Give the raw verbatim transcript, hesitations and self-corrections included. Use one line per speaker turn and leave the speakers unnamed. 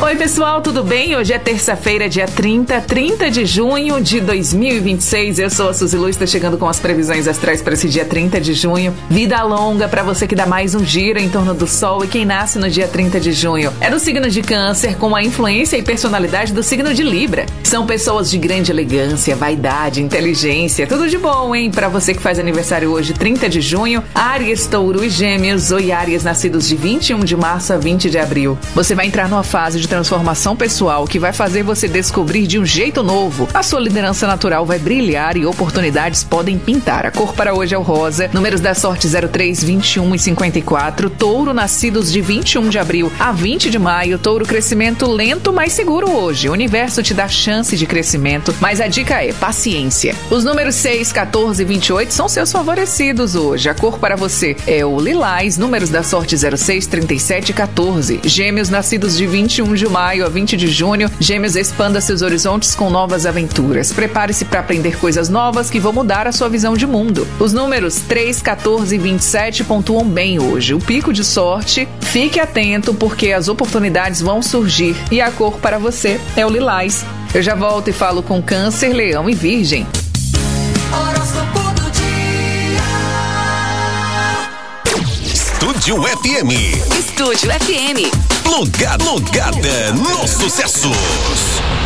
Oi pessoal, tudo bem? Hoje é terça-feira, dia trinta, trinta de junho de dois mil e vinte e seis. Eu sou a Suzy Lu, estou chegando com as previsões astrais para esse dia trinta de junho. Vida longa para você que dá mais um giro em torno do Sol e quem nasce no dia trinta de junho. É do signo de Câncer, com a influência e personalidade do signo de Libra. São pessoas de grande elegância, vaidade, inteligência, tudo de bom, hein? Para você que faz aniversário hoje, trinta de junho, Áries, Touro e Gêmeos. Oi, Áries, nascidos de vinte e um de março a vinte de abril. Você vai entrar numa fase de transformação pessoal que vai fazer você descobrir de um jeito novo. A sua liderança natural vai brilhar e oportunidades podem pintar. A cor para hoje é o rosa. Números da sorte zero três, vinte e um e cinquenta e quatro. Touro, nascidos de vinte e um de abril a vinte de maio. Touro, crescimento lento, mas seguro hoje. O universo te dá chance de crescimento, mas a dica é paciência. Os números seis, quatorze e vinte e oito são seus favorecidos hoje. A cor para você é o lilás. Números da sorte zero seis, trinta e sete e quatorze. Gêmeos, nascidos de vinte e um de maio a vinte de junho. Gêmeos, expanda seus horizontes com novas aventuras. Prepare-se para aprender coisas novas que vão mudar a sua visão de mundo. Os números três, quatorze e vinte e sete pontuam bem hoje. O pico de sorte, fique atento porque as oportunidades vão surgir. E a cor para você é o lilás. Eu já volto e falo com Câncer, Leão e Virgem.
Horóscopo do dia. Estúdio F M.
Estúdio F M.
Plugada, plugada nos sucessos.